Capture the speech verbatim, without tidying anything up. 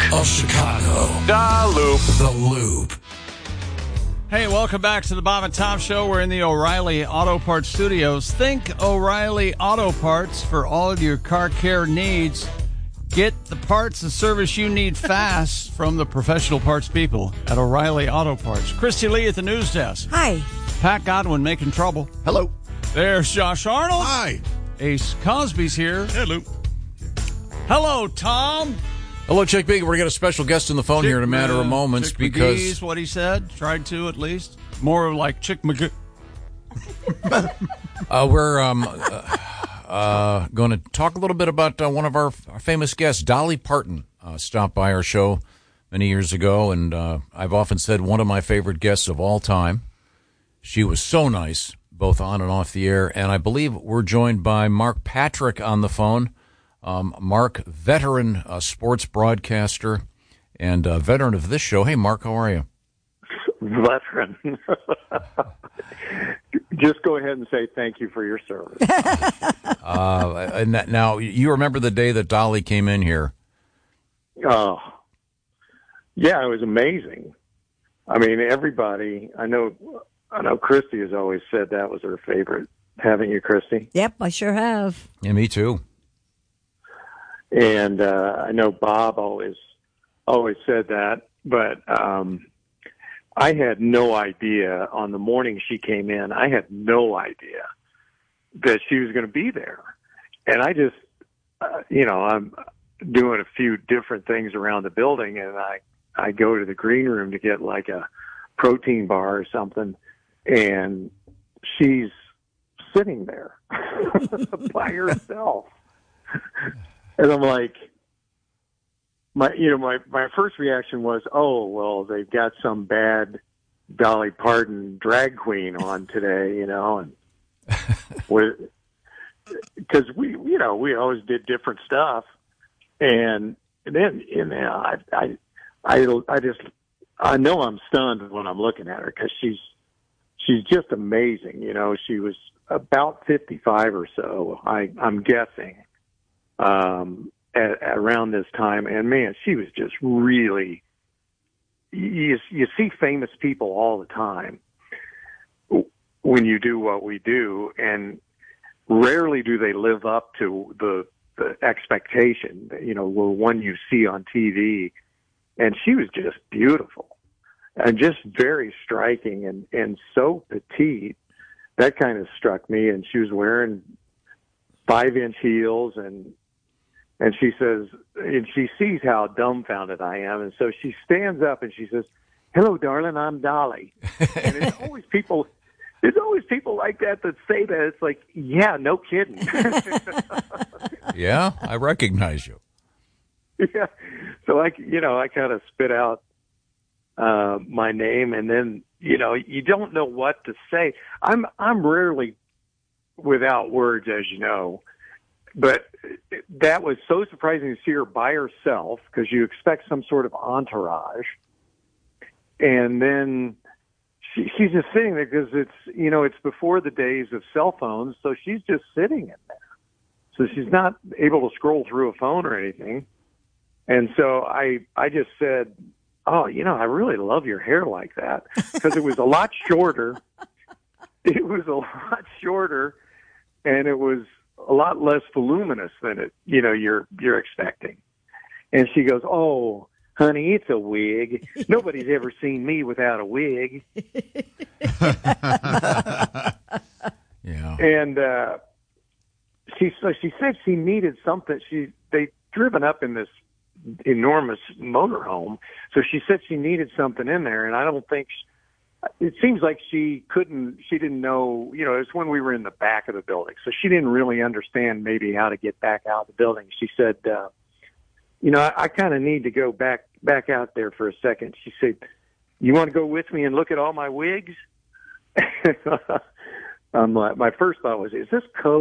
of Chicago. The Loop. The Loop. Hey, welcome back to the Bob and Tom Show. We're in the O'Reilly Auto Parts Studios. Think O'Reilly Auto Parts for all your car care needs. Get the parts and service you need fast from the professional parts people at O'Reilly Auto Parts. Christy Lee at the news desk. Hi. Pat Godwin making trouble. Hello. There's Josh Arnold. Hi. Ace Cosby's here. Hello. Hello, Tom. Hello, Chick Big. We're going to get a special guest on the phone Chick, here in a matter uh, of moments Chick because McGee's what he said. Tried to, at least. More like Chick McGee. uh, we're um, uh, uh, going to talk a little bit about uh, one of our, our famous guests, Dolly Parton, uh, stopped by our show many years ago, and uh, I've often said one of my favorite guests of all time. She was so nice, both on and off the air, and I believe we're joined by Mark Patrick on the phone. Um, Mark, veteran uh, sports broadcaster and uh, veteran of this show. Hey, Mark, how are you? Veteran. Just go ahead and say thank you for your service. uh, and that, now, you remember the day that Dolly came in here? Oh, yeah, it was amazing. I mean, everybody, I know, I know Christy has always said that was her favorite. Haven't you, Christy? Yep, I sure have. Yeah, me too. And uh, I know Bob always always said that, but um, I had no idea on the morning she came in. I had no idea that she was going to be there, and I just, uh, you know, I'm doing a few different things around the building, and I I go to the green room to get like a protein bar or something, and she's sitting there by herself. And I'm like, my, you know, my, my first reaction was, oh, well, they've got some bad Dolly Parton drag queen on today, you know, and because we, you know, we always did different stuff. And, and then, you know, I, I, I, I just, I know I'm stunned when I'm looking at her because she's, she's just amazing. You know, she was about fifty-five or so, I, I'm guessing. Um, at, at around this time, and man, she was just really, you, you see famous people all the time when you do what we do, and rarely do they live up to the, the expectation, you know, the one you see on T V. And she was just beautiful and just very striking and, and so petite. That kind of struck me. And she was wearing five inch heels, and And she says, and she sees how dumbfounded I am. And so she stands up and she says, hello, darling, I'm Dolly. And it's always people, there's always people like that that say that. It's like, yeah, no kidding. Yeah, I recognize you. Yeah. So I, you know, I kind of spit out uh, my name, and then, you know, you don't know what to say. I'm, I'm rarely without words, as you know. But that was so surprising to see her by herself, because you expect some sort of entourage. And then she, she's just sitting there because it's, you know, it's before the days of cell phones. So she's just sitting in there. So she's not able to scroll through a phone or anything. And so I, I just said, oh, you know, I really love your hair like that, because it was a lot shorter. It was a lot shorter, and it was a lot less voluminous than it, you know, you're, you're expecting. And she goes, oh, honey, it's a wig. Nobody's ever seen me without a wig. Yeah. And, uh, she, so she said she needed something. She, they driven up in this enormous motorhome. So she said she needed something in there. And I don't think, she, it seems like she couldn't, she didn't know, you know, it's when we were in the back of the building. So she didn't really understand maybe how to get back out of the building. She said, uh, you know, I, I kind of need to go back, back out there for a second. She said, you want to go with me and look at all my wigs? um, my first thought was, is this code?